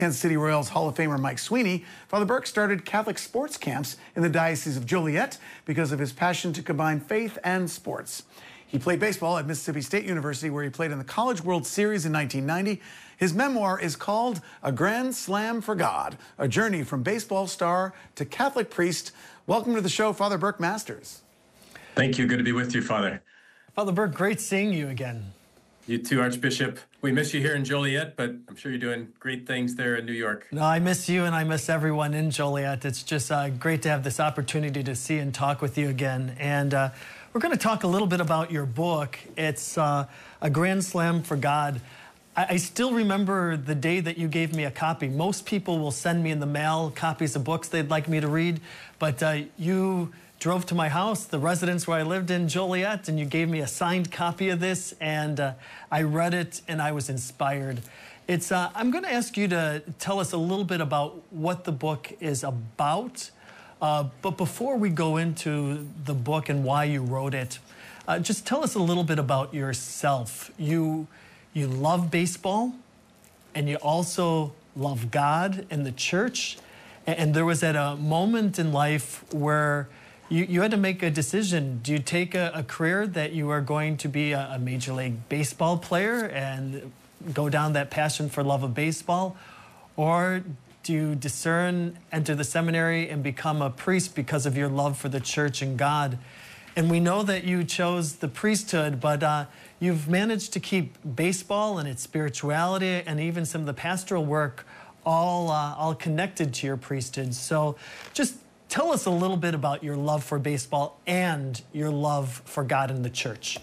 Kansas City Royals Hall of Famer Mike Sweeney, Father Burke started Catholic sports camps in the Diocese of Joliet because of his passion to combine faith and sports. He played baseball at Mississippi State University, where he played in the College World Series in 1990. His memoir is called A Grand Slam for God, a journey from baseball star to Catholic priest. Welcome to the show, Father Burke Masters. Thank you. Good to be with you, Father. Father Burke, great seeing you again. You too, Archbishop. We miss you here in Joliet, but I'm sure you're doing great things there in New York. No, I miss you and I miss everyone in Joliet. It's just great to have this opportunity to see and talk with you again. And we're going to talk a little bit about your book. It's A Grand Slam for God. I still remember the day that you gave me a copy. Most people will send me in the mail copies of books they'd like me to read, but you drove to my house, the residence where I lived in Joliet, and you gave me a signed copy of this, and I read it and I was inspired. It's I'm going to ask you to tell us a little bit about what the book is about, but before we go into the book and why you wrote it, just tell us a little bit about yourself. You love baseball, and you also love God and the church, and there was at a moment in life where you had to make a decision. Do you take a career that you are going to be a Major League Baseball player and go down that passion for love of baseball? Or do you discern, enter the seminary, and become a priest because of your love for the church and God? And we know that you chose the priesthood, but you've managed to keep baseball and its spirituality and even some of the pastoral work all connected to your priesthood. So just tell us a little bit about your love for baseball and your love for God and the church.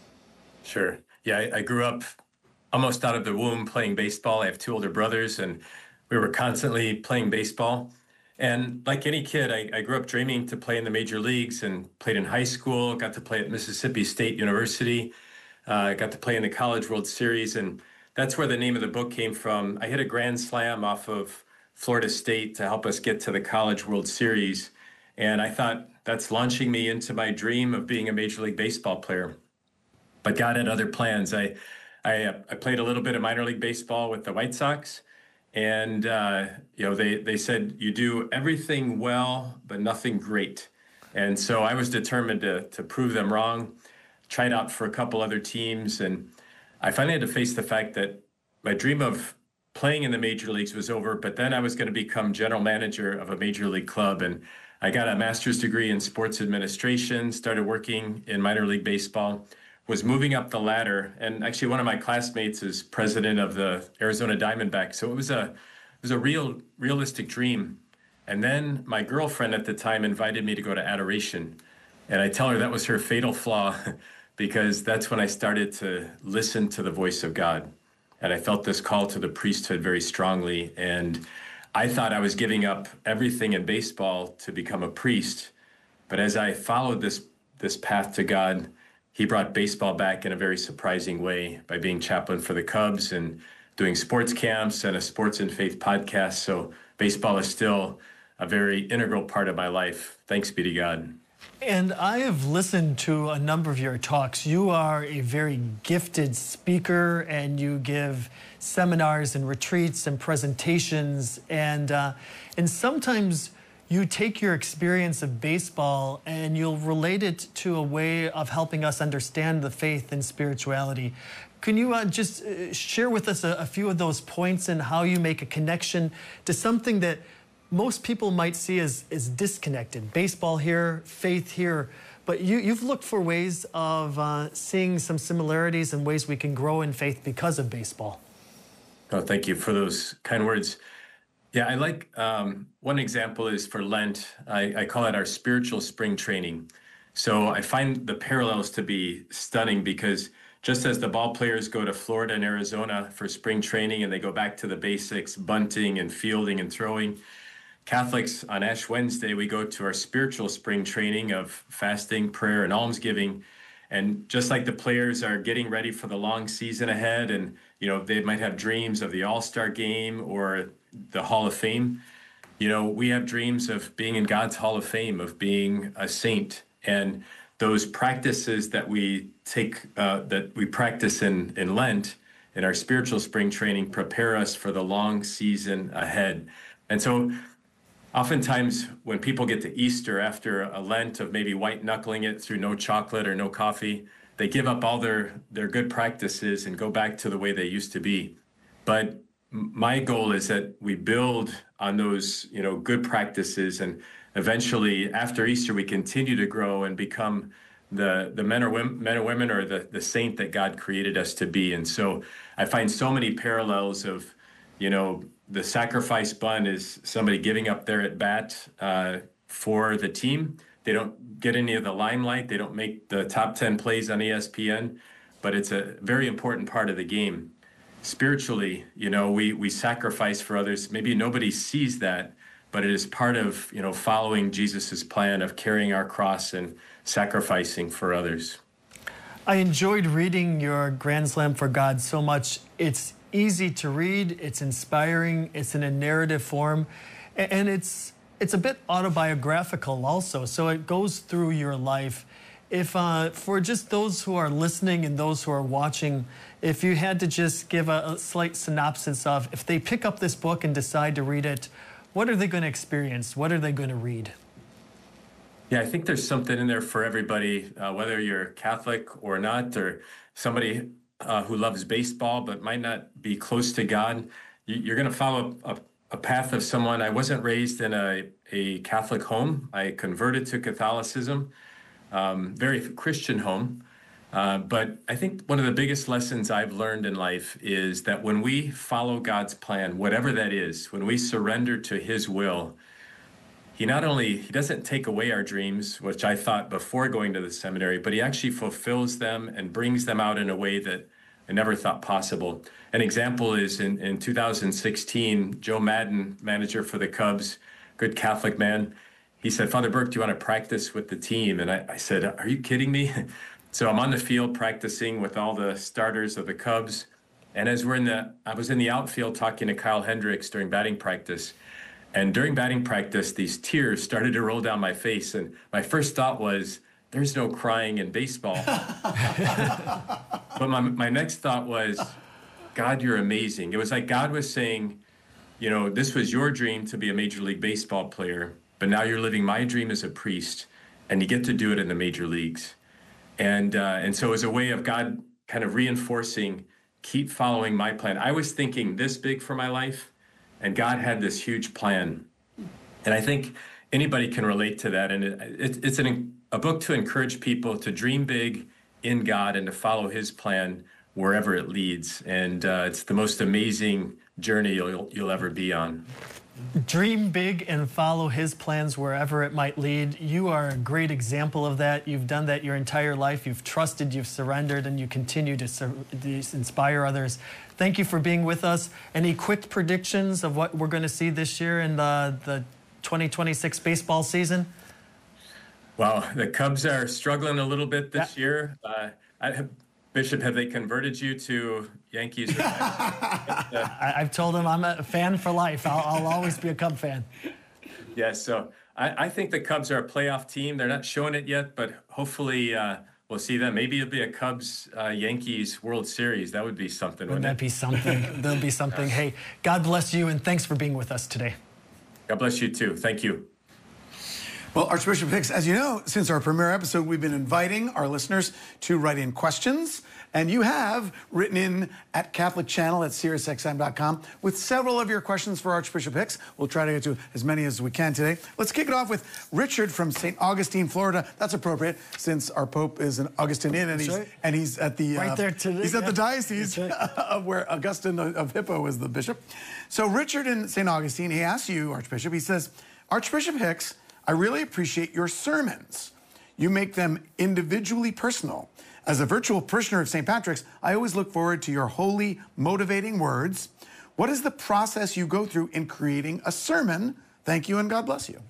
Sure. Yeah, I grew up almost out of the womb playing baseball. I have two older brothers, and we were constantly playing baseball. And like any kid, I grew up dreaming to play in the major leagues and played in high school, got to play at Mississippi State University, got to play in the College World Series, and that's where the name of the book came from. I hit a grand slam off of Florida State to help us get to the College World Series. And I thought that's launching me into my dream of being a Major League Baseball player. But God had other plans. I played a little bit of minor league baseball with the White Sox. And, they said, you do everything well, but nothing great. And so I was determined to prove them wrong, tried out for a couple other teams. And I finally had to face the fact that my dream of playing in the major leagues was over, but then I was going to become general manager of a major league club. And I got a master's degree in sports administration, started working in minor league baseball, was moving up the ladder. And actually one of my classmates is president of the Arizona Diamondbacks. So it was a realistic dream. And then my girlfriend at the time invited me to go to adoration. And I tell her that was her fatal flaw because that's when I started to listen to the voice of God. And I felt this call to the priesthood very strongly. And I thought I was giving up everything in baseball to become a priest. But as I followed this path to God, he brought baseball back in a very surprising way by being chaplain for the Cubs and doing sports camps and a sports and faith podcast. So baseball is still a very integral part of my life. Thanks be to God. And I have listened to a number of your talks. You are a very gifted speaker, and you give seminars and retreats and presentations. And sometimes you take your experience of baseball and you'll relate it to a way of helping us understand the faith and spirituality. Can you just share with us a few of those points and how you make a connection to something that most people might see as disconnected? Baseball here, faith here, but you've looked for ways of seeing some similarities and ways we can grow in faith because of baseball. Oh, thank you for those kind words. Yeah, I like, one example is for Lent. I call it our spiritual spring training. So I find the parallels to be stunning because just as the ball players go to Florida and Arizona for spring training and they go back to the basics, bunting and fielding and throwing, Catholics on Ash Wednesday, we go to our spiritual spring training of fasting, prayer, and almsgiving. And just like the players are getting ready for the long season ahead, and they might have dreams of the All-Star game or the Hall of Fame, we have dreams of being in God's Hall of Fame, of being a saint. And those practices that we take, that we practice in Lent, in our spiritual spring training prepare us for the long season ahead. And so oftentimes when people get to Easter after a Lent of maybe white knuckling it through no chocolate or no coffee, they give up all their good practices and go back to the way they used to be. But my goal is that we build on those, good practices, and eventually after Easter, we continue to grow and become the men or women or the saint that God created us to be. And so I find so many parallels of, the sacrifice bun is somebody giving up their at bat for the team. They don't get any of the limelight. They don't make the top 10 plays on ESPN, but it's a very important part of the game. Spiritually, we sacrifice for others. Maybe nobody sees that, but it is part of, following Jesus's plan of carrying our cross and sacrificing for others. I enjoyed reading your Grand Slam for God so much. It's easy to read, it's inspiring, it's in a narrative form, and it's a bit autobiographical also, so it goes through your life. If for just those who are listening and those who are watching, if you had to just give a slight synopsis of, if they pick up this book and decide to read it, what are they going to experience? What are they going to read? Yeah, I think there's something in there for everybody, whether you're Catholic or not, or somebody who loves baseball but might not be close to God. You're going to follow a path of someone. I wasn't raised in a Catholic home. I converted to Catholicism, very Christian home. But I think one of the biggest lessons I've learned in life is that when we follow God's plan, whatever that is, when we surrender to His will, He doesn't take away our dreams, which I thought before going to the seminary, but He actually fulfills them and brings them out in a way that I never thought possible. An example is in 2016, Joe Madden, manager for the Cubs, good Catholic man, he said, "Father Burke, do you want to practice with the team?" And I said, "Are you kidding me?" So I'm on the field practicing with all the starters of the Cubs. And as I was in the outfield talking to Kyle Hendricks during batting practice. And during batting practice, these tears started to roll down my face. And my first thought was, there's no crying in baseball. But my next thought was, God, you're amazing. It was like God was saying, this was your dream to be a Major League Baseball player, but now you're living my dream as a priest, and you get to do it in the major leagues. And so it was a way of God kind of reinforcing, keep following my plan. I was thinking this big for my life, and God had this huge plan. And I think anybody can relate to that. And it's a book to encourage people to dream big in God and to follow His plan wherever it leads. And it's the most amazing journey you'll ever be on. Dream big and follow His plans wherever it might lead. You are a great example of that. You've done that your entire life. You've trusted, you've surrendered, and you continue to inspire others. Thank you for being with us. Any quick predictions of what we're going to see this year in the 2026 baseball season? Well, the Cubs are struggling a little bit this year. Bishop, have they converted you to Yankees? I've told him I'm a fan for life. I'll always be a Cub fan. Yeah, so I think the Cubs are a playoff team. They're not showing it yet, but hopefully we'll see them. Maybe it'll be a Cubs-Yankees World Series. That would be something, wouldn't that be something? There'll be something. Hey, God bless you, and thanks for being with us today. God bless you, too. Thank you. Well, Archbishop Hicks, as you know, since our premiere episode, we've been inviting our listeners to write in questions. And you have written in at CatholicChannel@SiriusXM.com with several of your questions for Archbishop Hicks. We'll try to get to as many as we can today. Let's kick it off with Richard from St. Augustine, Florida. That's appropriate since our Pope is an Augustinian and he's at the right there today. He's at the diocese of where Augustine of Hippo is the bishop. So Richard in St. Augustine, he asks you, Archbishop, he says, Archbishop Hicks, I really appreciate your sermons. You make them individually personal. As a virtual parishioner of St. Patrick's, I always look forward to your holy, motivating words. What is the process you go through in creating a sermon? Thank you, and God bless you.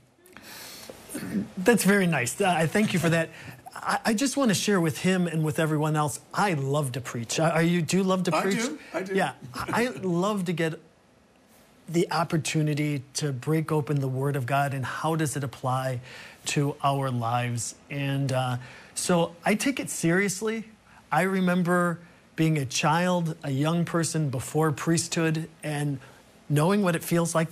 That's very nice. I thank you for that. I just want to share with him and with everyone else, I love to preach. Do you love to preach? I do. Yeah, I love to get the opportunity to break open the Word of God and how does it apply to our lives. And so I take it seriously. I remember being a child, a young person before priesthood, and knowing what it feels like